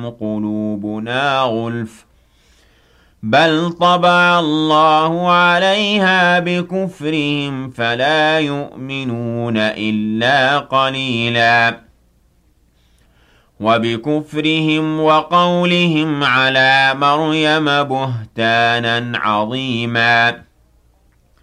عليهم قلوبنا غلف بل طبع الله عليها بكفرهم فلا يؤمنون إلا قليلا وبكفرهم وقولهم على مريم بهتانا عظيما